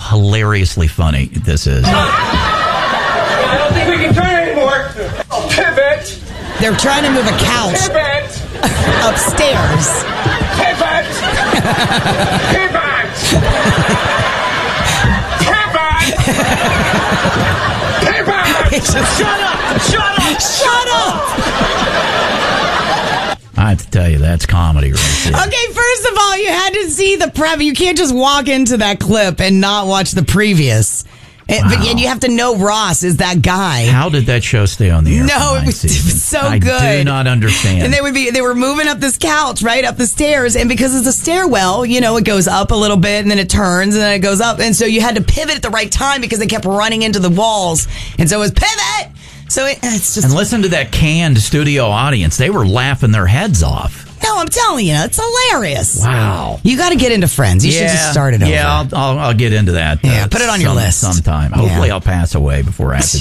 hilariously funny this is. I don't think we can turn anymore. Oh, pivot. They're trying to move a couch Pivot. upstairs. Pivot. Pivot. Pivot. Pivot. Shut up. Shut up. Shut up! I have to tell you, that's comedy right there. Okay, first of all, you had to see the prep. You can't just walk into that clip and not watch the previous. And you have to know Ross is that guy. How did that show stay on the air? No, it was so good. I do not understand. And they were moving up this couch, right, up the stairs. And because it's a stairwell, it goes up a little bit and then it turns and then it goes up. And so you had to pivot at the right time because they kept running into the walls. And so it was pivot. So it's just... And listen to that canned studio audience. They were laughing their heads off. No, I'm telling you, it's hilarious. Wow. You got to get into Friends. You should just start it over. Yeah, I'll get into that. Put it on your list. Sometime. Hopefully I'll pass away before I have to